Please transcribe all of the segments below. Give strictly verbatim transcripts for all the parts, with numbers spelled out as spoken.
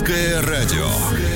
Русское радио.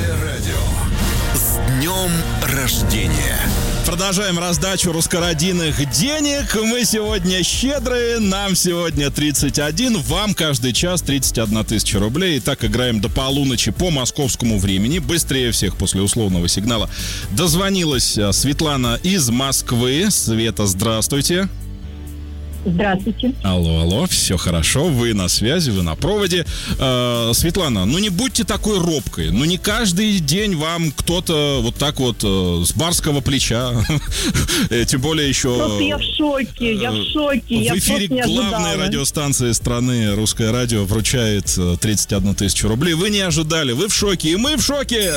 С днем рождения! Продолжаем раздачу русскородинных денег. Мы сегодня щедрые. Нам сегодня тридцать один. Вам каждый час тридцать одна тысяча рублей. И так играем до полуночи по московскому времени. Быстрее всех после условного сигнала дозвонилась Светлана из Москвы. Света, здравствуйте. Здравствуйте. Алло, алло, все хорошо, вы на связи, вы на проводе. э, Светлана, ну не будьте такой робкой. Ну не каждый день вам кто-то вот так вот э, с барского плеча. Тем более еще... Просто я в шоке, я в шоке. В эфире главной радиостанции страны «Русское радио» вручает тридцать одну тысячу рублей. Вы не ожидали, вы в шоке, и мы в шоке.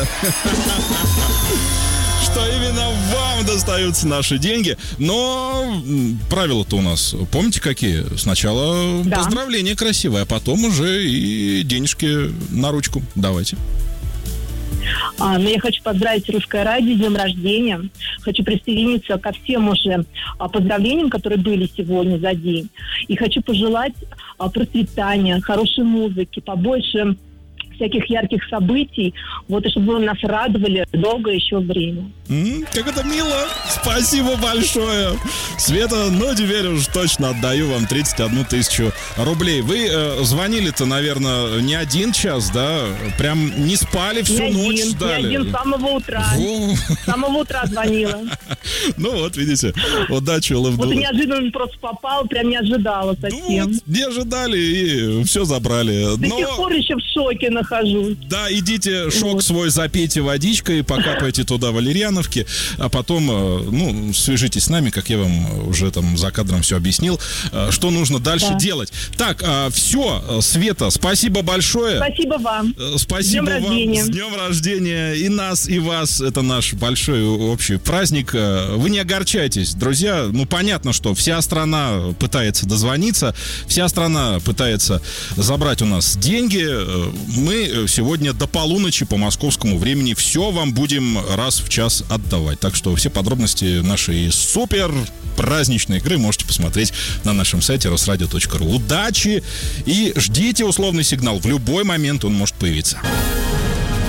Что именно вам достаются наши деньги. Но правила-то у нас, помните, какие? Сначала да. Поздравления красивые, а потом уже и денежки на ручку. Давайте. А, ну, я хочу поздравить Русское радио с днем рождения. Хочу присоединиться ко всем уже а, поздравлениям, которые были сегодня за день. И хочу пожелать а, процветания, хорошей музыки, побольше всяких ярких событий, вот, и чтобы вы нас радовали долгое еще время. Mm, как это мило! Спасибо большое! Света, ну теперь уж точно отдаю вам тридцать одну тысячу рублей. Вы э, звонили-то, наверное, не один час, да? Прям не спали всю не ночь, один, ждали? Не один, с самого утра. Во. С самого утра звонила. Ну вот, видите, удачи, улыбну. Вот неожиданно просто попал, прям не ожидала совсем. Не ожидали и все забрали. До сих пор еще в шоке нахожусь. Да, идите, шок вот. свой запейте водичкой, покапайте туда валерьяновки, а потом, ну, свяжитесь с нами, как я вам уже там за кадром все объяснил, что нужно дальше да. делать. Так, все, Света, спасибо большое. Спасибо вам. Спасибо с днем вам. Рождения. С днем рождения и нас, и вас. Это наш большой общий праздник. Вы не огорчайтесь, друзья. Ну, понятно, что вся страна пытается дозвониться, вся страна пытается забрать у нас деньги. Мы сегодня до полуночи по московскому времени все вам будем раз в час отдавать. Так что все подробности нашей супер праздничной игры можете посмотреть на нашем сайте русрадио точка ру. Удачи и ждите условный сигнал. В любой момент он может появиться.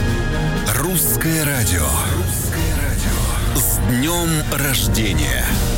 Русское радио. Русское радио. С днем рождения!